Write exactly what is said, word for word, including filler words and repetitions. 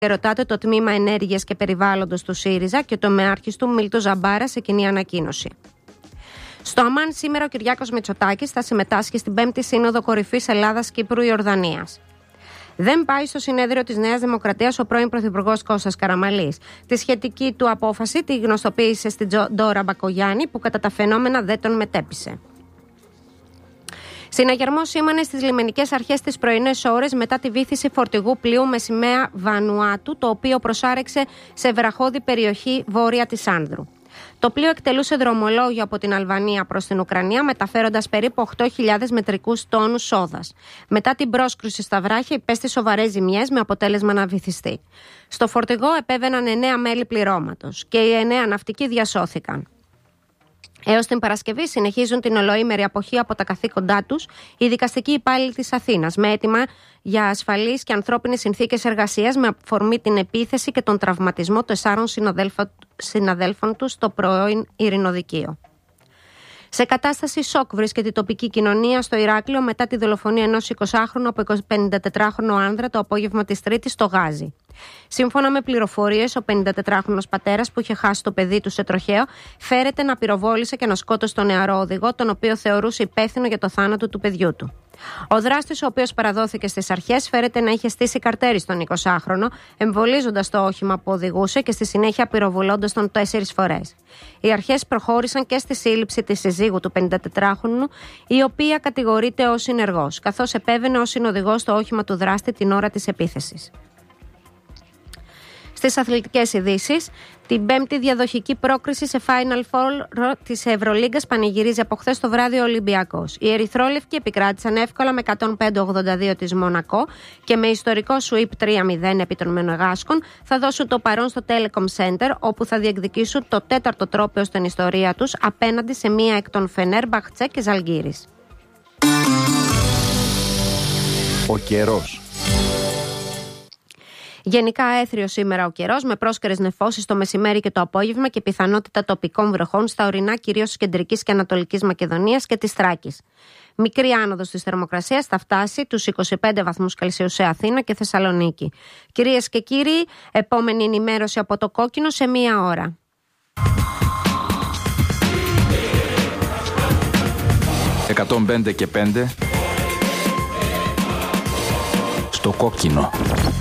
ρωτάτε το τμήμα Ενέργειας και Περιβάλλοντος του ΣΥΡΙΖΑ και το τομεάρχης του Μίλτο Ζαμπάρα σε κοινή ανακοίνωση. Στο Αμάν σήμερα ο Κυριάκος Μητσοτάκης θα συμμετάσχει στην πέμπτη Σύνοδο Κορυφής Ελλάδας-Κύπρου-Ιορδανίας. Δεν πάει στο συνέδριο της Νέας Δημοκρατίας ο πρώην Πρωθυπουργός Κώστας Καραμανλής. Τη σχετική του απόφαση τη γνωστοποίησε στην Ντόρα Μπακογιάννη, που κατά τα φαινόμενα δεν τον μετέπεισε. Συναγερμό σήμανε στις λιμενικές αρχές τις πρωινές ώρες μετά τη βύθιση φορτηγού πλοίου με σημαία Βανουάτου, το οποίο προσάρεξε σε βραχώδη περιοχή βόρεια της Άνδρου. Το πλοίο εκτελούσε δρομολόγιο από την Αλβανία προς την Ουκρανία, μεταφέροντας περίπου οκτώ χιλιάδες μετρικούς τόνους σόδας. Μετά την πρόσκρουση στα βράχια, υπέστη σοβαρές ζημιές με αποτέλεσμα να βυθιστεί. Στο φορτηγό επέβαιναν εννέα μέλη πληρώματος και οι εννέα ναυτικοί διασώθηκαν. Έως την Παρασκευή συνεχίζουν την ολοήμερη αποχή από τα καθήκοντά τους οι δικαστικοί υπάλληλοι της Αθήνας, με αίτημα για ασφαλείς και ανθρώπινες συνθήκες εργασίας, με αφορμή την επίθεση και τον τραυματισμό τεσσάρων συναδέλφων τους στο πρώην Ειρηνοδικείο. Σε κατάσταση σοκ βρίσκεται η τοπική κοινωνία στο Ηράκλειο μετά τη δολοφονία ενός εικοσάχρονου από πενηντατετράχρονο άνδρα το απόγευμα της Τρίτης στο Γάζι. Σύμφωνα με πληροφορίες, ο πενηντατετράχρονος πατέρας που είχε χάσει το παιδί του σε τροχαίο φέρεται να πυροβόλησε και να σκότωσε τον νεαρό οδηγό, τον οποίο θεωρούσε υπεύθυνο για το θάνατο του παιδιού του. Ο δράστης, ο οποίος παραδόθηκε στις αρχές, φέρεται να είχε στήσει καρτέρι στον εικοσάχρονο, εμβολίζοντας το όχημα που οδηγούσε και στη συνέχεια πυροβολώντας τον τέσσερις φορές. Οι αρχές προχώρησαν και στη σύλληψη της συζύγου του πενηντατετράχρονου, η οποία κατηγορείται ως συνεργός, καθώς επέβαινε ως συνοδηγός στο όχημα του δράστη την ώρα της επίθεσης. Στις αθλητικές ειδήσεις, την πέμπτη διαδοχική πρόκριση σε Final Four της Ευρωλίγκας πανηγυρίζει από χθες το βράδυ ο Ολυμπιακός. Οι ερυθρόλευκοι επικράτησαν εύκολα με εκατόν πέντε ογδόντα δύο της Μονακό και με ιστορικό sweep τρία μηδέν επί των Μενεγάσκων θα δώσουν το παρόν στο Telecom Center, όπου θα διεκδικήσουν το τέταρτο τρόπαιο στην ιστορία τους απέναντι σε μία εκ των Φενέρμπαχτσε και Ζαλγκίρις. Ο καιρός. Γενικά έθριο σήμερα ο καιρός, με πρόσκαιρες νεφώσεις το μεσημέρι και το απόγευμα και πιθανότητα τοπικών βροχών στα ορεινά κυρίως της Κεντρικής και Ανατολικής Μακεδονίας και της Θράκης. Μικρή άνοδος της θερμοκρασίας θα φτάσει τους είκοσι πέντε βαθμούς Κελσίου σε Αθήνα και Θεσσαλονίκη. Κυρίες και κύριοι, επόμενη ενημέρωση από το Κόκκινο σε μία ώρα. εκατόν πέντε και πέντε στο Κόκκινο.